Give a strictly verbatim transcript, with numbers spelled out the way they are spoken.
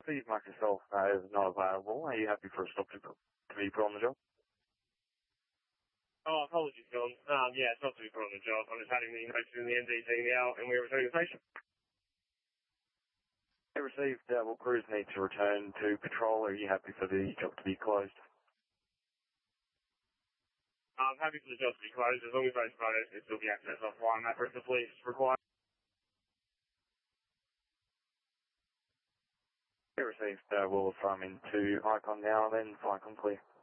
so you've marked yourself uh, as not available. Are you happy for a stop to, to be put on the job? Oh, apologies, John. Um, yeah, it's not to be put on the job. I'm just having the notes in the N D T now, and we're returning the station. I received, uh, will crews need to return to patrol? Are you happy for the job to be closed? I'm happy for the job to be closed. As long as those photos can still be accessed offline, that's what the police require. I received, uh, will affirm into Icon now, then Icon clear.